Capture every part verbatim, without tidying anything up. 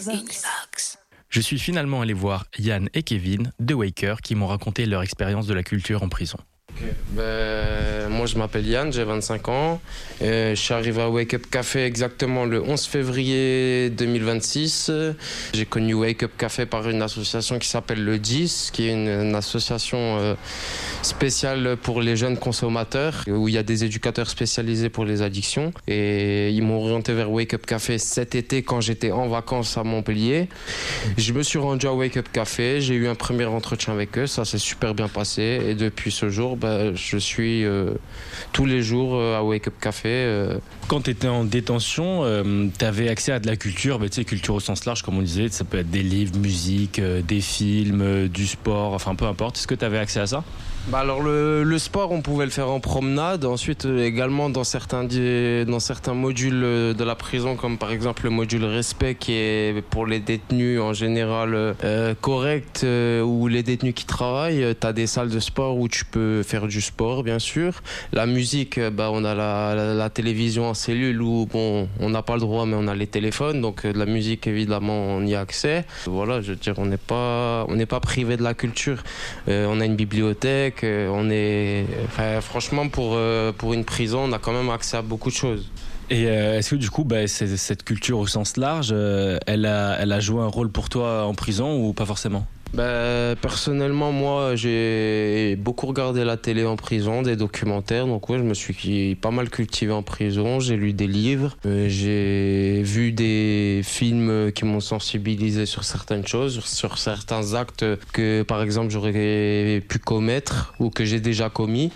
Vox. Je suis finalement allé voir Yann et Kevin de Waker qui m'ont raconté leur expérience de la culture en prison. Okay. Ben, moi je m'appelle Yann, j'ai vingt-cinq ans. Et je suis arrivé à Wake Up Café exactement le onze février deux mille vingt-six. J'ai connu Wake Up Café par une association qui s'appelle le D I S, qui est une, une association euh, spéciale pour les jeunes consommateurs, où il y a des éducateurs spécialisés pour les addictions. Et ils m'ont orienté vers Wake Up Café cet été quand j'étais en vacances à Montpellier. Je me suis rendu à Wake Up Café, j'ai eu un premier entretien avec eux, ça s'est super bien passé. Et depuis ce jour, ben, je suis euh, tous les jours euh, à Wake Up Café. Euh. Quand tu étais en détention, euh, tu avais accès à de la culture, ben, tu sais, culture au sens large, comme on disait, ça peut être des livres, musique, euh, des films, euh, du sport, enfin peu importe. Est-ce que tu avais accès à ça ? Bah alors le, le sport, on pouvait le faire en promenade. Ensuite, euh, également dans certains, dans certains modules de la prison, comme par exemple le module respect, qui est pour les détenus en général euh, corrects, euh, ou les détenus qui travaillent. Tu as des salles de sport où tu peux faire du sport, bien sûr. La musique, bah, on a la, la, la télévision en cellule où bon, on n'a pas le droit, mais on a les téléphones. Donc euh, de la musique, évidemment, on y a accès. Voilà, je veux dire, on n'est pas, on n'est pas privé de la culture. Euh, on a une bibliothèque. On est, enfin, franchement, pour, euh, pour une prison, on a quand même accès à beaucoup de choses. Et euh, est-ce que du coup, bah, c'est, cette culture au sens large, euh, elle, a, elle a joué un rôle pour toi en prison ou pas forcément ? Ben, personnellement, moi, j'ai beaucoup regardé la télé en prison, des documentaires. Donc, ouais, je me suis pas mal cultivé en prison. J'ai lu des livres. Euh, j'ai vu des films qui m'ont sensibilisé sur certaines choses, sur certains actes que, par exemple, j'aurais pu commettre ou que j'ai déjà commis.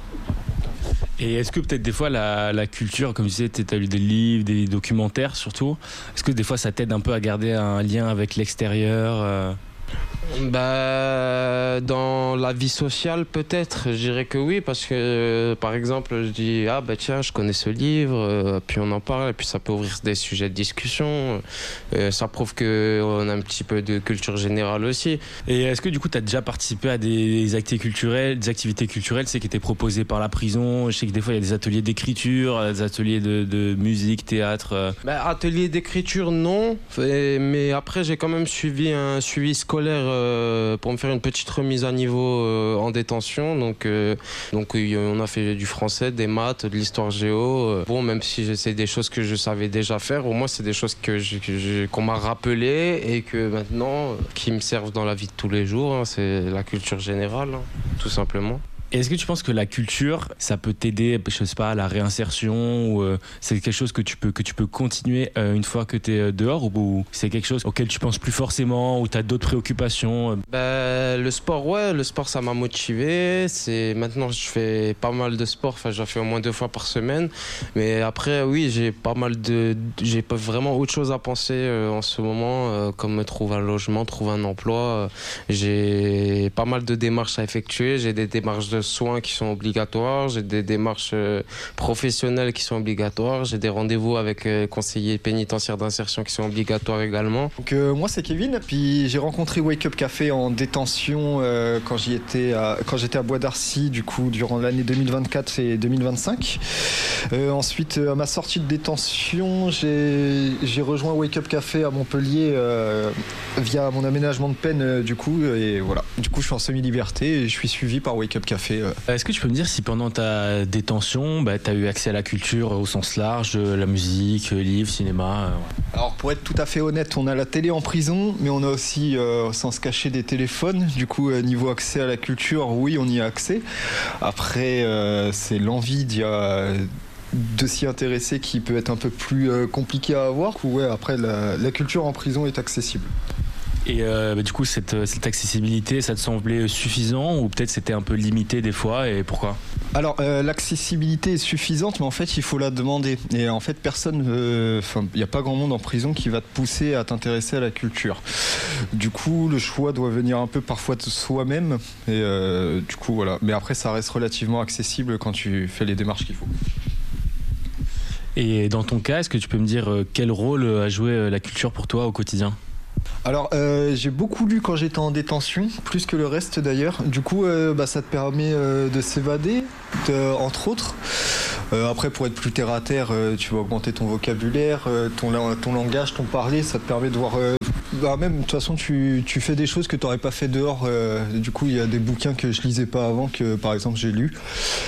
Et est-ce que peut-être des fois la, la culture, comme tu disais, tu as lu des livres, des documentaires surtout, est-ce que des fois ça t'aide un peu à garder un lien avec l'extérieur euh... Bah, dans la vie sociale, peut-être, je dirais que oui, parce que, euh, par exemple, je dis, ah bah tiens, je connais ce livre, euh, puis on en parle, et puis ça peut ouvrir des sujets de discussion, euh, ça prouve qu'on a un petit peu de culture générale aussi. Et est-ce que du coup, tu as déjà participé à des activités culturelles, des activités culturelles, c'est qui étaient proposées par la prison? Je sais que des fois, il y a des ateliers d'écriture, des ateliers de, de musique, théâtre. Euh... Bah, ateliers d'écriture, non, mais après, j'ai quand même suivi un suivi scolaire pour me faire une petite remise à niveau euh, en détention. Donc, euh, donc on a fait du français, des maths, de l'histoire géo. Euh. Bon, même si c'est des choses que je savais déjà faire, au moins c'est des choses que je, que je, qu'on m'a rappelé et que maintenant, euh, qui me servent dans la vie de tous les jours. Hein, c'est la culture générale, hein, tout simplement. Et est-ce que tu penses que la culture, ça peut t'aider, je sais pas, à la réinsertion ou euh, c'est quelque chose que tu peux que tu peux continuer euh, une fois que tu es dehors ou, ou c'est quelque chose auquel tu penses plus forcément ou tu as d'autres préoccupations euh... Ben, le sport, ouais, le sport ça m'a motivé. C'est maintenant je fais pas mal de sport, enfin j'en fais au moins deux fois par semaine. Mais après oui, j'ai pas mal de, j'ai pas vraiment autre chose à penser euh, en ce moment, euh, comme me trouver un logement, trouver un emploi. Euh, j'ai pas mal de démarches à effectuer. J'ai des démarches de soins qui sont obligatoires, j'ai des démarches euh, professionnelles qui sont obligatoires, j'ai des rendez-vous avec euh, conseillers pénitentiaires d'insertion qui sont obligatoires également. Donc euh, moi c'est Kevin, puis j'ai rencontré Wake Up Café en détention euh, quand j'y étais à, quand j'étais à Bois d'Arcy du coup durant l'année deux mille vingt-quatre et deux mille vingt-cinq. Euh, ensuite à ma sortie de détention, j'ai, j'ai rejoint Wake Up Café à Montpellier euh, via mon aménagement de peine euh, du coup et voilà. Du coup je suis en semi-liberté et je suis suivi par Wake Up Café. Est-ce que tu peux me dire si pendant ta détention, bah, tu as eu accès à la culture au sens large, la musique, livres, cinéma euh, ouais. Alors pour être tout à fait honnête, on a la télé en prison, mais on a aussi, euh, sans se cacher, des téléphones. Du coup, euh, niveau accès à la culture, oui, on y a accès. Après, euh, c'est l'envie d'y a... de s'y intéresser qui peut être un peu plus euh, compliqué à avoir. Ouais, après, la, la culture en prison est accessible. Et euh, bah, du coup, cette, cette accessibilité, ça te semblait suffisant ou peut-être c'était un peu limité des fois et pourquoi ? Alors, euh, l'accessibilité est suffisante, mais en fait, il faut la demander. Et en fait, personne, euh, il n'y a pas grand monde en prison qui va te pousser à t'intéresser à la culture. Du coup, le choix doit venir un peu parfois de soi-même. Et euh, du coup, voilà. Mais après, ça reste relativement accessible quand tu fais les démarches qu'il faut. Et dans ton cas, est-ce que tu peux me dire quel rôle a joué la culture pour toi au quotidien ? Alors euh, j'ai beaucoup lu quand j'étais en détention, plus que le reste d'ailleurs. Du coup euh, bah, ça te permet euh, de s'évader, de, entre autres. Euh, après pour être plus terre à terre, euh, tu vas augmenter ton vocabulaire, euh, ton, ton langage, ton parler, ça te permet de voir euh, bah même de toute façon tu, tu fais des choses que tu n'aurais pas fait dehors. Euh, du coup il y a des bouquins que je lisais pas avant que par exemple j'ai lu.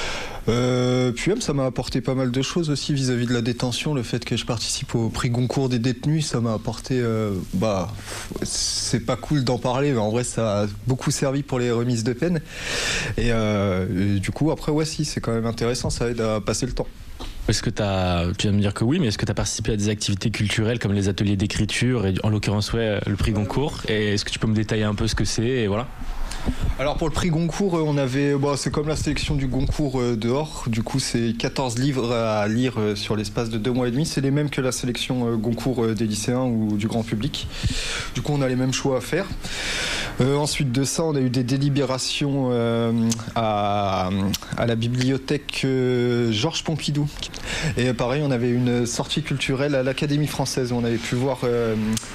Euh, puis même ça m'a apporté pas mal de choses aussi vis-à-vis de la détention, le fait que je participe au prix Goncourt des détenus, ça m'a apporté, euh, bah c'est pas cool d'en parler, mais en vrai ça a beaucoup servi pour les remises de peine. Et, euh, et du coup après ouais si c'est quand même intéressant, ça aide à passer le temps. Est-ce que t'as, tu viens de me dire que oui, mais est-ce que tu as participé à des activités culturelles comme les ateliers d'écriture et en l'occurrence ouais, le prix Goncourt, et est-ce que tu peux me détailler un peu ce que c'est et voilà. Alors pour le prix Goncourt, on avait, bon, c'est comme la sélection du Goncourt euh, dehors, du coup c'est quatorze livres à lire euh, sur l'espace de deux mois et demi, c'est les mêmes que la sélection euh, Goncourt euh, des lycéens ou du grand public. Du coup on a les mêmes choix à faire. Euh, ensuite de ça, on a eu des délibérations euh, à, à la bibliothèque euh, Georges Pompidou. Et pareil, on avait une sortie culturelle à l'Académie française où on avait pu voir... Euh,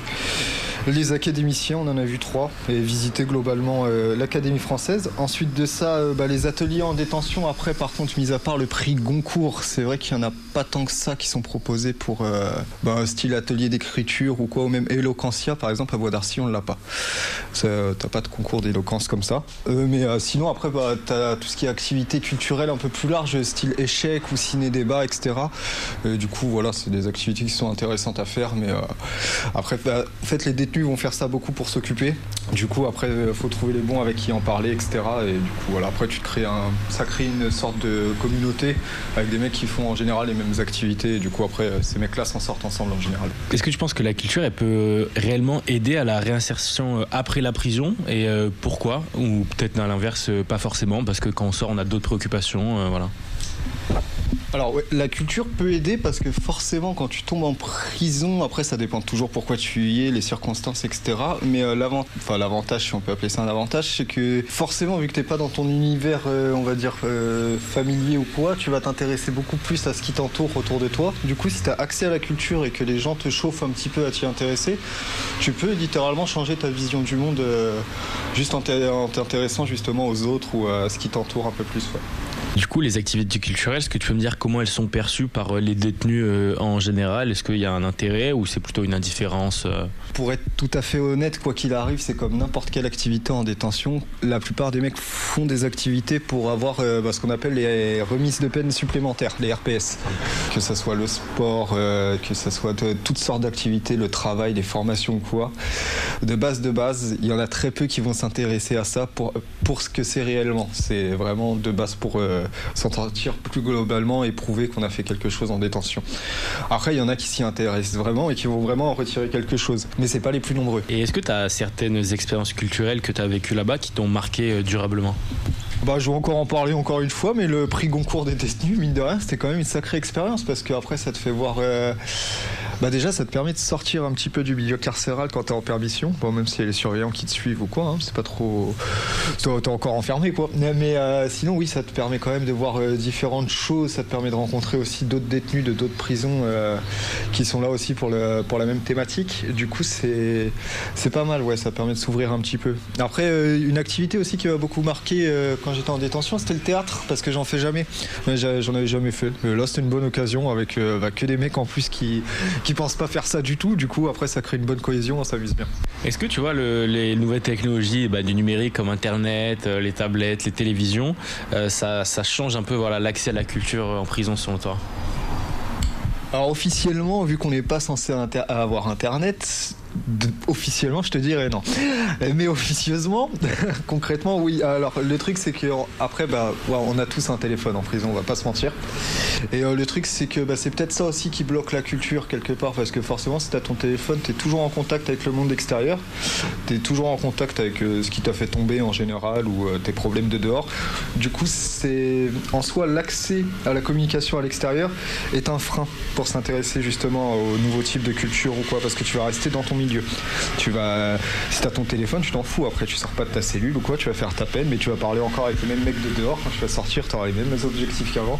les académiciens, on en a vu trois, et visiter globalement euh, l'Académie française. Ensuite de ça, euh, bah, les ateliers en détention. Après, par contre, mis à part le prix Goncourt, c'est vrai qu'il n'y en a pas tant que ça qui sont proposés pour euh, bah, style atelier d'écriture ou quoi, ou même Eloquentia, par exemple, à Bois d'Arcy, on ne l'a pas. Ça, t'as pas de concours d'éloquence comme ça. Euh, mais euh, sinon, après, bah, t'as tout ce qui est activité culturelle un peu plus large, style échec ou ciné-débat, et cetera. Euh, du coup, voilà, c'est des activités qui sont intéressantes à faire, mais euh, après, bah, en fait, les détenus vont faire ça beaucoup pour s'occuper. Du coup, après, il faut trouver les bons avec qui en parler, et cetera. Et du coup, voilà, après, tu te crées un, ça crée une sorte de communauté avec des mecs qui font en général les mêmes activités. Et du coup, après, ces mecs-là s'en sortent ensemble en général. Est-ce que tu penses que la culture, elle peut réellement aider à la réinsertion après la prison, et euh, pourquoi? Ou peut-être à l'inverse, pas forcément, parce que quand on sort, on a d'autres préoccupations, euh, voilà. Alors ouais, la culture peut aider parce que forcément quand tu tombes en prison, après ça dépend toujours pourquoi tu y es, les circonstances, et cetera. Mais euh, l'avant... enfin, l'avantage, si on peut appeler ça un avantage, c'est que forcément vu que t'es pas dans ton univers, euh, on va dire euh, familier ou quoi, tu vas t'intéresser beaucoup plus à ce qui t'entoure autour de toi. Du coup, si t'as accès à la culture et que les gens te chauffent un petit peu à t'y intéresser, tu peux littéralement changer ta vision du monde euh, juste en t'intéressant justement aux autres ou à ce qui t'entoure un peu plus. Ouais. Du coup, les activités culturelles, est-ce que tu peux me dire comment elles sont perçues par les détenus euh, en général? Est-ce qu'il y a un intérêt ou c'est plutôt une indifférence euh... Pour être tout à fait honnête, quoi qu'il arrive, c'est comme n'importe quelle activité en détention. La plupart des mecs font des activités pour avoir euh, bah, ce qu'on appelle les remises de peine supplémentaires, les R P S. Que ce soit le sport, euh, que ce soit de, toutes sortes d'activités, le travail, les formations ou quoi. De base de base, il y en a très peu qui vont s'intéresser à ça pour, pour ce que c'est réellement. C'est vraiment de base pour... Euh, s'en sortir plus globalement et prouver qu'on a fait quelque chose en détention. Après, il y en a qui s'y intéressent vraiment et qui vont vraiment en retirer quelque chose. Mais c'est pas les plus nombreux. Et est-ce que tu as certaines expériences culturelles que tu as vécues là-bas qui t'ont marqué durablement? Bah, je vais encore en parler encore une fois, mais le prix Goncourt des détenus, mine de rien, c'était quand même une sacrée expérience parce qu'après, ça te fait voir... Euh... Bah déjà, ça te permet de sortir un petit peu du milieu carcéral quand t'es en permission. Bon, même s'il y a les surveillants qui te suivent ou quoi, hein, c'est pas trop... T'es encore enfermé, quoi. Mais euh, sinon, oui, ça te permet quand même de voir euh, différentes choses. Ça te permet de rencontrer aussi d'autres détenus de d'autres prisons euh, qui sont là aussi pour, le, pour la même thématique. Du coup, c'est, c'est pas mal, ouais, ça permet de s'ouvrir un petit peu. Après, euh, une activité aussi qui m'a beaucoup marqué euh, quand j'étais en détention, c'était le théâtre, parce que j'en fais jamais. Mais j'en avais jamais fait. Mais là, c'était une bonne occasion avec euh, bah, que des mecs en plus qui... qui pensent pas faire ça du tout, du coup après ça crée une bonne cohésion, on s'amuse bien. Est-ce que tu vois le, les nouvelles technologies bah, du numérique comme internet, euh, les tablettes, les télévisions, euh, ça, ça change un peu voilà, l'accès à la culture en prison selon toi? Alors officiellement, vu qu'on n'est pas censé inter- avoir internet, de, officiellement je te dirais non, mais officieusement concrètement oui. Alors le truc c'est que après bah ouais, on a tous un téléphone en prison, on va pas se mentir, et euh, le truc c'est que bah, c'est peut-être ça aussi qui bloque la culture quelque part, parce que forcément si t'as ton téléphone, t'es toujours en contact avec le monde extérieur, t'es toujours en contact avec euh, ce qui t'a fait tomber en général ou euh, tes problèmes de dehors. Du coup c'est en soi l'accès à la communication à l'extérieur est un frein pour s'intéresser justement aux nouveaux types de culture ou quoi, parce que tu vas rester dans ton milieu. Tu vas, si t'as ton téléphone, tu t'en fous. Après, tu sors pas de ta cellule ou quoi, tu vas faire ta peine, mais tu vas parler encore avec les mêmes mecs de dehors. Quand tu vas sortir, t'auras les mêmes objectifs qu'avant.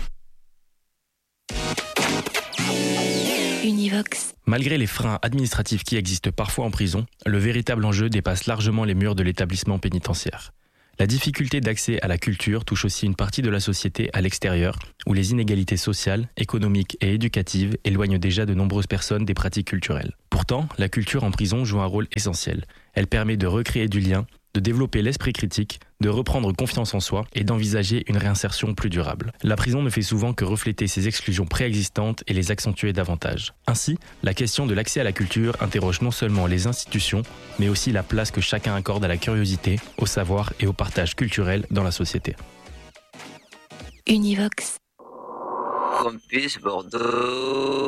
Univox. Malgré les freins administratifs qui existent parfois en prison, le véritable enjeu dépasse largement les murs de l'établissement pénitentiaire. La difficulté d'accès à la culture touche aussi une partie de la société à l'extérieur, où les inégalités sociales, économiques et éducatives éloignent déjà de nombreuses personnes des pratiques culturelles. Pourtant, la culture en prison joue un rôle essentiel. Elle permet de recréer du lien, de développer l'esprit critique, de reprendre confiance en soi et d'envisager une réinsertion plus durable. La prison ne fait souvent que refléter ces exclusions préexistantes et les accentuer davantage. Ainsi, la question de l'accès à la culture interroge non seulement les institutions, mais aussi la place que chacun accorde à la curiosité, au savoir et au partage culturel dans la société. Univox. Campus Bordeaux.